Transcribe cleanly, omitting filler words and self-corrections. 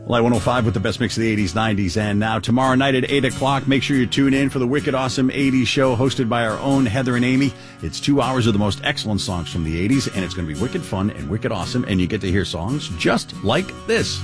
Light 105 with the best mix of the 80s, 90s, and now tomorrow night at 8 o'clock, make sure you tune in for the Wicked Awesome 80s show hosted by our own Heather and Amy. It's 2 hours of the most excellent songs from the 80s, and it's going to be wicked fun and wicked awesome, and you get to hear songs just like this.